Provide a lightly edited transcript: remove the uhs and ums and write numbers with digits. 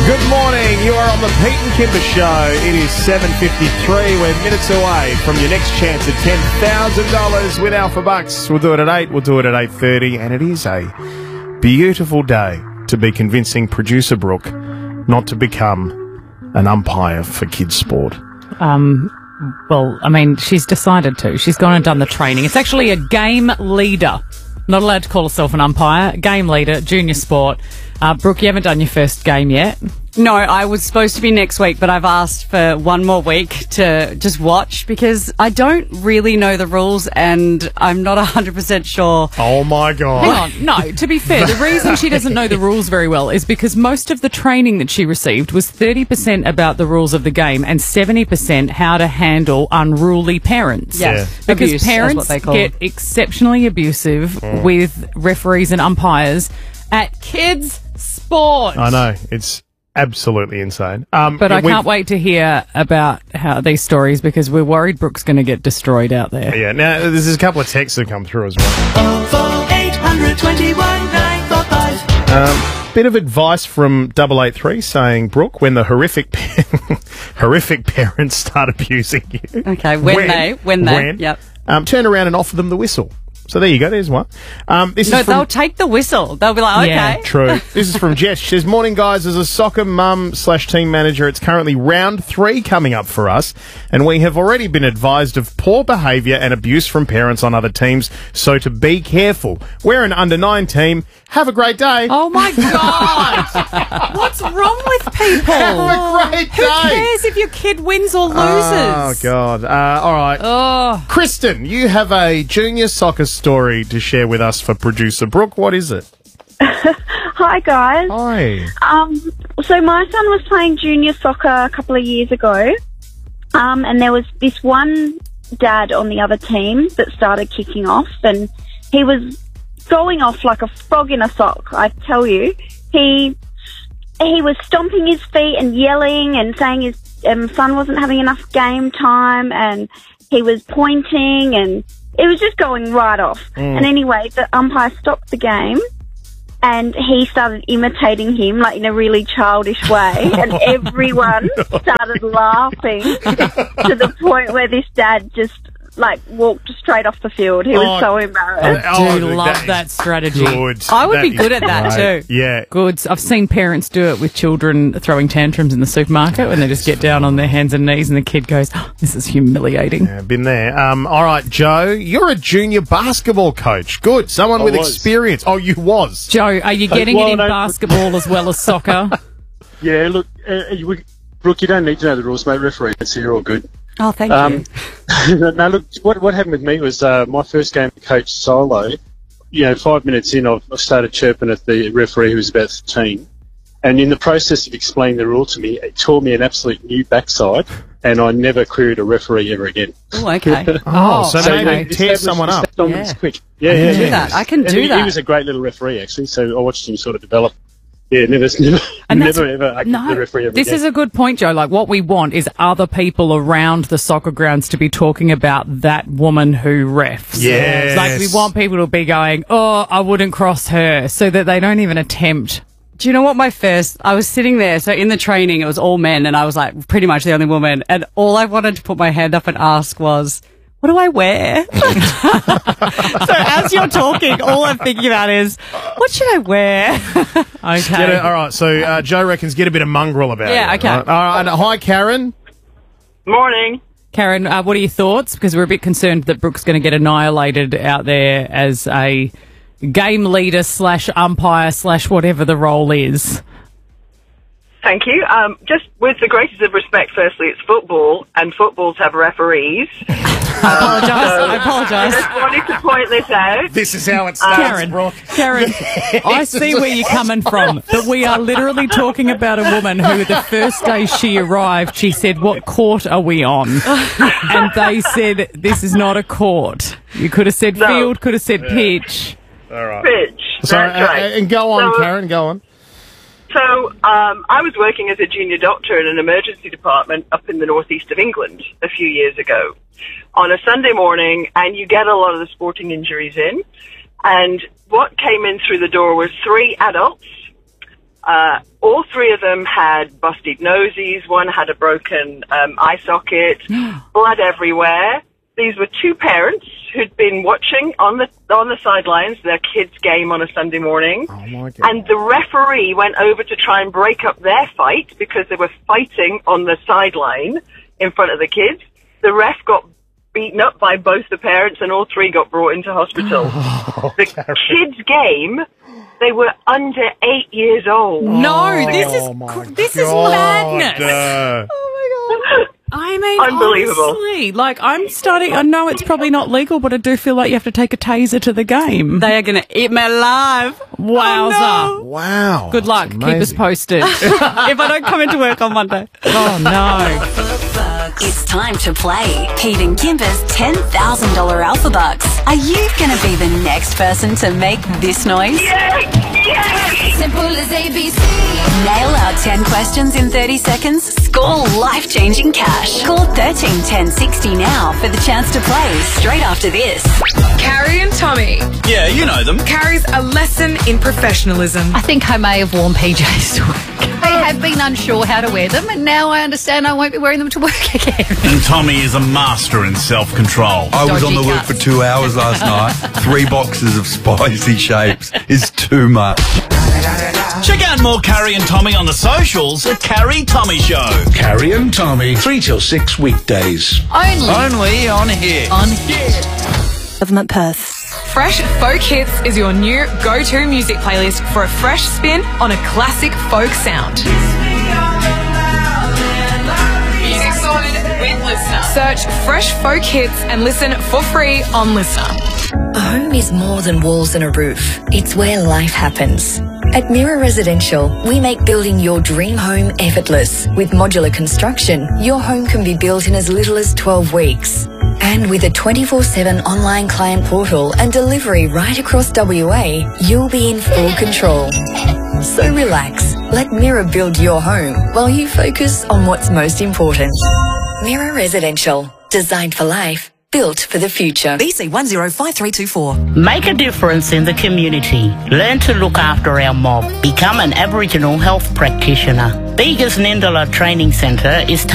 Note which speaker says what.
Speaker 1: Good morning. You are on the Pete and Kimber Show. It is 7:53. We're minutes away from your next chance at $10,000 with Alpha Bucks. We'll do it at 8. We'll do it at 8:30. And it is a beautiful day to be convincing producer Brooke not to become an umpire for kids' sport.
Speaker 2: Well, I mean, she's decided to. She's gone and done the training. It's actually a game leader. Not allowed to call herself an umpire. Game leader, junior sport. Brooke, you haven't done your first game yet.
Speaker 3: No, I was supposed to be next week, but I've asked for one more week to just watch because I don't really know the rules and I'm not 100% sure.
Speaker 1: Oh, my God.
Speaker 2: Hang on. No, to be fair, the reason she doesn't know the rules very well is because most of the training that she received was 30% about the rules of the game and 70% how to handle unruly parents.
Speaker 3: Yes.
Speaker 2: Yeah. Because
Speaker 3: Abuse,
Speaker 2: parents
Speaker 3: what they call
Speaker 2: get exceptionally abusive with referees and umpires at kids' sport.
Speaker 1: I know. It's absolutely insane.
Speaker 2: But I can't wait to hear about how these stories because we're worried Brooke's going to get destroyed out there.
Speaker 1: Yeah. Now, there's a couple of texts that come through as well.
Speaker 4: 821
Speaker 1: Bit of advice from 883 saying, Brooke, when the horrific parents start abusing you.
Speaker 3: Okay, when they, yep.
Speaker 1: Turn around and offer them the whistle. So there you go, there's one.
Speaker 3: They'll take the whistle. They'll be like,
Speaker 2: Yeah.
Speaker 3: okay.
Speaker 1: True. This is from Jess. She says, morning, guys. As a soccer mum/team manager, it's currently round 3 coming up for us, and we have already been advised of poor behaviour and abuse from parents on other teams, so to be careful. We're an under-9 team. Have a great day.
Speaker 2: Oh, my God. What's wrong with people?
Speaker 1: Have a great day.
Speaker 2: Who cares if your kid wins or loses?
Speaker 1: Oh, God. All right.
Speaker 2: Oh.
Speaker 1: Kristen, you have a junior soccer story to share with us for producer Brooke. What is it?
Speaker 5: Hi, guys.
Speaker 1: Hi.
Speaker 5: So my son was playing junior soccer a couple of years ago, and there was this one dad on the other team that started kicking off, and he was going off like a frog in a sock, I tell you. He was stomping his feet and yelling and saying his son wasn't having enough game time, and he was pointing, and it was just going right off. And anyway, the umpire stopped the game and he started imitating him, like in a really childish way, and everyone started laughing to the point where this dad just walked straight off the field. He was so embarrassed.
Speaker 2: I do love that strategy.
Speaker 1: Good.
Speaker 2: I would be good at that
Speaker 1: great.
Speaker 2: too.
Speaker 1: Yeah.
Speaker 2: Good. I've seen parents do it with children throwing tantrums in the supermarket when they just get down on their hands and knees and the kid goes, oh, this is humiliating.
Speaker 1: Yeah, been there. All right, Joe, you're a junior basketball coach. Good. Someone with experience. Oh, you was.
Speaker 2: Joe, are you getting it in basketball as well as soccer?
Speaker 6: Yeah, look, Brooke, you don't need to know the rules, mate. Referee, so you're all good.
Speaker 3: Oh, thank you.
Speaker 6: No, look, what happened with me was my first game coach solo. 5 minutes in, I started chirping at the referee who was about 13. And in the process of explaining the rule to me, it tore me an absolute new backside, and I never queried a referee ever again.
Speaker 3: Oh, okay.
Speaker 1: So maybe tear someone up.
Speaker 6: Yeah. Quick.
Speaker 3: I can do that. I can do that.
Speaker 6: He was a great little referee, actually, so I watched him sort of develop. Yeah, never ever the referee ever
Speaker 2: This
Speaker 6: again.
Speaker 2: is a good point, Joe. Like, what we want is other people around the soccer grounds to be talking about that woman who refs.
Speaker 1: Yes.
Speaker 2: Like, we want people to be going, oh, I wouldn't cross her, so that they don't even attempt.
Speaker 3: Do you know what I was sitting there, so in the training it was all men and I was like pretty much the only woman, and all I wanted to put my hand up and ask was, what do I wear? So as you're talking, all I'm thinking about is, what should I wear? Okay.
Speaker 1: All right, so Joe reckons get a bit of mongrel about it.
Speaker 3: Yeah, okay.
Speaker 1: All right. Hi, Karen.
Speaker 7: Morning.
Speaker 2: Karen, what are your thoughts? Because we're a bit concerned that Brooke's going to get annihilated out there as a game leader / umpire / whatever the role is.
Speaker 7: Thank you. Just with the greatest of respect, firstly, it's football, and footballs have referees.
Speaker 2: I apologise.
Speaker 7: I just wanted to point this out.
Speaker 1: This is how it starts, Brooke.
Speaker 2: Karen, I see where you're coming from, but we are literally talking about a woman who, the first day she arrived, she said, what court are we on? And they said, this is not a court. You could have said field, could have said pitch.
Speaker 1: All right.
Speaker 7: Pitch.
Speaker 1: Sorry,
Speaker 7: That's right.
Speaker 1: and go on,
Speaker 7: So-
Speaker 1: Karen, go on.
Speaker 7: So I was working as a junior doctor in an emergency department up in the northeast of England a few years ago on a Sunday morning, and you get a lot of the sporting injuries in. And what came in through the door was 3 adults All three of them had busted noses. One had a broken eye socket, blood everywhere. These were two parents who'd been watching on the sidelines their kids' game on a Sunday morning.
Speaker 1: Oh my God.
Speaker 7: And the referee went over to try and break up their fight because they were fighting on the sideline in front of the kids. The ref got beaten up by both the parents, and all three got brought into hospital. The kids' game, they were under 8 years old.
Speaker 2: No, this is madness.
Speaker 1: Oh
Speaker 2: Oh my God. I mean,
Speaker 7: Unbelievable.
Speaker 2: honestly, like I know it's probably not legal, but I do feel like you have to take a taser to the game.
Speaker 3: They are going to eat me alive.
Speaker 2: Wowza.
Speaker 1: Wow.
Speaker 2: Good luck.
Speaker 1: That's
Speaker 2: Keep us
Speaker 1: amazing.
Speaker 2: posted.
Speaker 3: If I don't come into work on Monday.
Speaker 2: Oh, no.
Speaker 8: It's time to play Pete and Kimber's $10,000 Alpha Bucks. Are you going to be the next person to make this noise?
Speaker 9: Simple as ABC.
Speaker 8: Nail our 10 questions in 30 seconds. Score life-changing cash. Call 13 10 60 now for the chance to play straight after this.
Speaker 10: Carrie and Tommy.
Speaker 11: Yeah, you know them.
Speaker 10: Carrie's a lesson in professionalism.
Speaker 9: I think I may have worn PJs to work. I have been unsure how to wear them, and now I understand I won't be wearing them to work again.
Speaker 11: And Tommy is a master in self-control.
Speaker 12: I was on the
Speaker 9: Dodgy
Speaker 12: work
Speaker 9: cuts.
Speaker 12: for 2 hours last night. 3 boxes of spicy shapes is too much.
Speaker 11: Check out more Carrie and Tommy on the socials at Carrie Tommy Show.
Speaker 13: Carrie and Tommy, 3 till 6 weekdays.
Speaker 11: Only on here.
Speaker 8: Government Perth.
Speaker 10: Fresh Folk Hits is your new go-to music playlist for a fresh spin on a classic folk sound. Music sorted with Listener. Search Fresh Folk Hits and listen for free on Listener.
Speaker 14: A home is more than walls and a roof. It's where life happens. At Mirror Residential, we make building your dream home effortless. With modular construction, your home can be built in as little as 12 weeks. And with a 24/7 online client portal and delivery right across WA, you'll be in full control. So relax. Let Mirror build your home while you focus on what's most important. Mirror Residential. Designed for life. Built for the future.
Speaker 15: BC 105324.
Speaker 16: Make a difference in the community. Learn to look after our mob. Become an Aboriginal health practitioner. Bega's Nindala Training Centre is